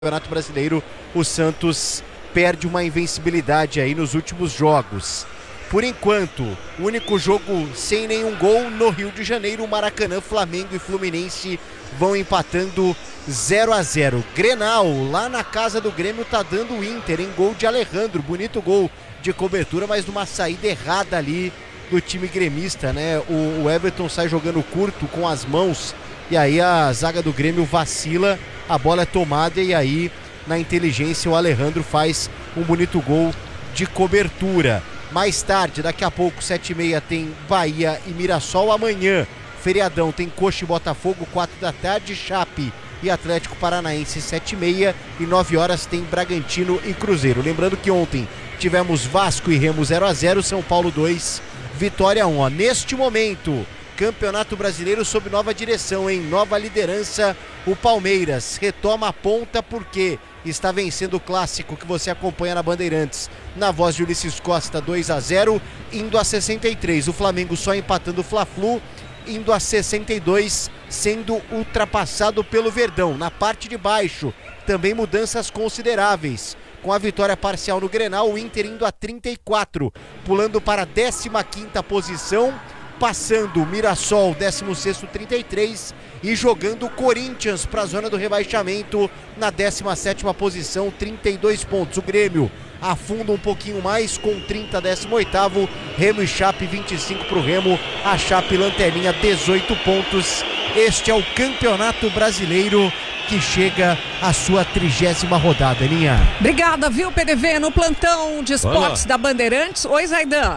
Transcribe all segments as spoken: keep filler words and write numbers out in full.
Campeonato Brasileiro, o Santos perde uma invencibilidade aí nos últimos jogos. Por enquanto, o único jogo sem nenhum gol no Rio de Janeiro, o Maracanã, Flamengo e Fluminense vão empatando zero a zero. Grenal, lá na casa do Grêmio, tá dando o Inter em gol de Alejandro, bonito gol de cobertura, mas numa saída errada ali do time gremista, né? O, o Everton sai jogando curto com as mãos e aí a zaga do Grêmio vacila, a bola é tomada e aí na inteligência o Alejandro faz um bonito gol de cobertura. Mais tarde, daqui a pouco, sete e meia, tem Bahia e Mirassol. Amanhã, feriadão, tem Coxa e Botafogo, quatro da tarde, Chape e Atlético Paranaense, sete e meia, e nove horas tem Bragantino e Cruzeiro. Lembrando que ontem tivemos Vasco e Remo zero a zero, São Paulo dois, Vitória um. Ó, neste momento, Campeonato Brasileiro sob nova direção, em nova liderança, o Palmeiras retoma a ponta porque está vencendo o clássico que você acompanha na Bandeirantes, na voz de Ulisses Costa, dois a zero, indo a sessenta e três. O Flamengo só empatando o Fla-Flu, indo a sessenta e dois, sendo ultrapassado pelo Verdão. Na parte de baixo, também mudanças consideráveis. Com a vitória parcial no Grenal, o Inter indo a trinta e quatro, pulando para a décima quinta posição, passando o Mirassol, décimo sexto, trinta e três, e jogando o Corinthians para a zona do rebaixamento na décima sétima posição, trinta e dois pontos. O Grêmio afunda um pouquinho mais com trinta, décimo oitavo, Remo e Chape, vinte e cinco para o Remo, a Chape lanterninha, dezoito pontos. Este é o Campeonato Brasileiro que chega à sua trigésima rodada, Aninha. Obrigada, viu, P D V, no plantão de esportes da Bandeirantes. Oi, Zaidan.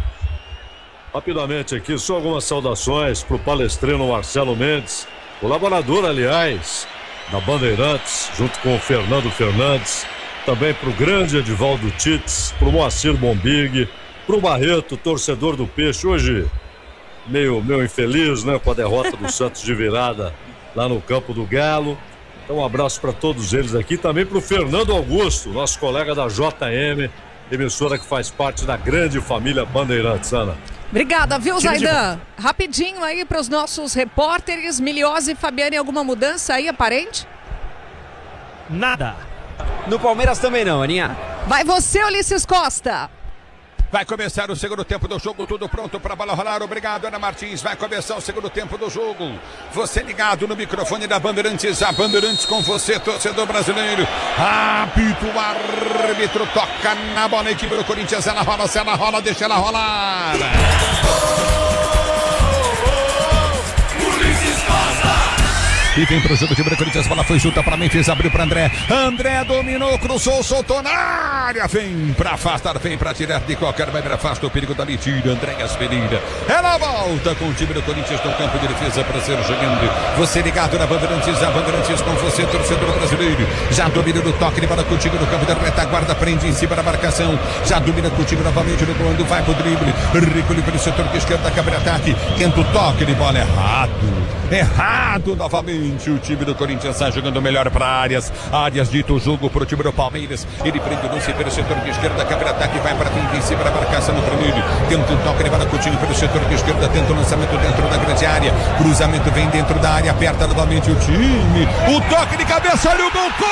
Rapidamente aqui, só algumas saudações para o palestrino Marcelo Mendes, colaborador, aliás, da Bandeirantes, junto com o Fernando Fernandes, também para o grande Edivaldo Tites, para o Moacir Bombig, para o Barreto, torcedor do Peixe, hoje meio, meio infeliz, né, com a derrota do Santos de virada lá no Campo do Galo. Então um abraço para todos eles aqui, também para o Fernando Augusto, nosso colega da J M, emissora que faz parte da grande família Bandeirantes, Ana. Obrigada, viu, Zaidan? De... Rapidinho aí para os nossos repórteres, Miliose e Fabiane, alguma mudança aí aparente? Nada. No Palmeiras também não, Aninha. Vai você, Ulisses Costa. Vai começar o segundo tempo do jogo, tudo pronto para a bola rolar. Obrigado, Ana Martins. Vai começar o segundo tempo do jogo. Você ligado no microfone da Bandeirantes, a Bandeirantes com você, torcedor brasileiro. Apito o árbitro, toca na bola, a equipe do Corinthians. Ela rola, se ela rola, deixa ela rolar. E vem pro jogo de Corinthians, bola foi junta para Memphis, abriu para André, André dominou, cruzou, soltou na área, vem para afastar, vem para tirar de qualquer maneira, afasta o perigo da mentira, Andréas Pereira, ela volta com o time do Corinthians no campo de defesa para ser jogando, você ligado na Bandeirantes, a Bandeirantes com você, torcedor brasileiro, já domina no toque de bola contigo no campo da retaguarda, prende em cima da marcação, já domina contigo novamente no comando, vai pro drible, recolhe pelo setor de esquerda, cabe ataque, tenta o toque de bola errado, errado novamente. O time do Corinthians está jogando melhor para áreas. Áreas dito o jogo para o time do Palmeiras. Ele prende o lance pelo setor de esquerda. Câmera ataque vai para frente em cima da marcação no primeiro. Tenta um toque, ele vai curtindo pelo setor de esquerda. Tenta o lançamento dentro da grande área. Cruzamento vem dentro da área. Aperta novamente o time. O toque de cabeça. Olha o gol.